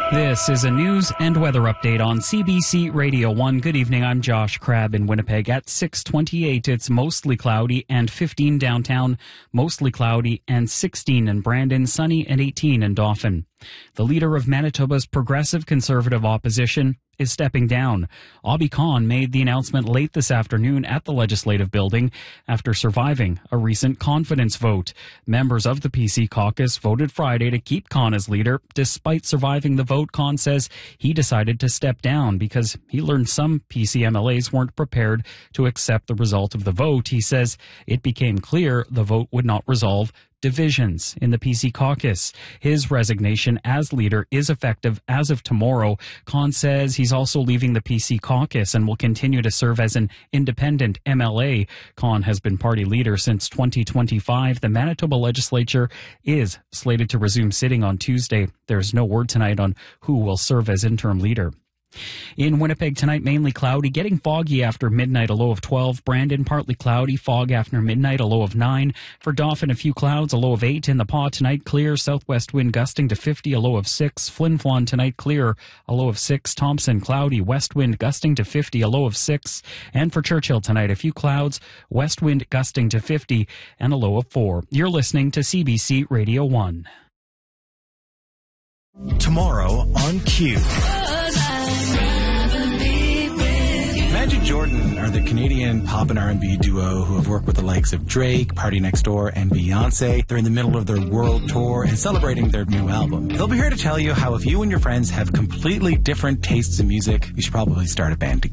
This is a news and weather update on CBC Radio 1. Good evening, I'm Josh Crabb in Winnipeg. At 6:28, it's mostly cloudy and 15 downtown, mostly cloudy and 16 in Brandon, sunny and 18 in Dauphin. The leader of Manitoba's progressive conservative opposition is stepping down. Obby Khan made the announcement late this afternoon at the Legislative Building after surviving a recent confidence vote. Members of the PC caucus voted Friday to keep Khan as leader. Despite surviving the vote, Khan says he decided to step down because he learned some PC MLAs weren't prepared to accept the result of the vote. He says it became clear the vote would not resolve divisions in the PC caucus. His resignation as leader is effective as of tomorrow. Khan says he's also leaving the PC caucus and will continue to serve as an independent MLA. Khan has been party leader since 2025. The Manitoba legislature is slated to resume sitting on Tuesday. There's no word tonight on who will serve as interim leader. In Winnipeg tonight, mainly cloudy, getting foggy after midnight, a low of 12. Brandon, partly cloudy, fog after midnight, a low of 9. For Dauphin, a few clouds, a low of 8. In the Pas tonight, clear, southwest wind gusting to 50, a low of 6. Flin Flon tonight, clear, a low of 6. Thompson, cloudy, west wind gusting to 50, a low of 6. And for Churchill tonight, a few clouds, west wind gusting to 50, and a low of 4. You're listening to CBC Radio 1. Tomorrow on Q. Magic Jordan are the Canadian pop and R&B duo who have worked with the likes of Drake, Party Next Door, and Beyonce. They're in the middle of their world tour and celebrating their new album. They'll be here to tell you how if you and your friends have completely different tastes in music, you should probably start a band together.